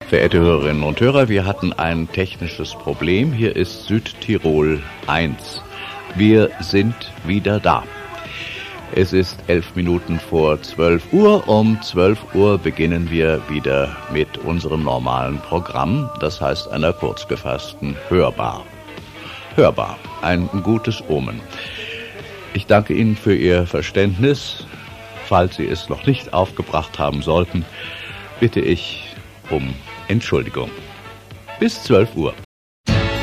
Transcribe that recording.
Verehrte Hörerinnen und Hörer, wir hatten ein technisches Problem. Hier ist Südtirol 1. Wir sind wieder da. Es ist 11 Minuten vor 12 Uhr. Um 12 Uhr beginnen wir wieder mit unserem normalen Programm, das heißt einer kurzgefassten Hörbar. Hörbar, ein gutes Omen. Ich danke Ihnen für Ihr Verständnis. Falls Sie es noch nicht aufgebracht haben sollten, bitte ich um Entschuldigung. Bis 12 Uhr.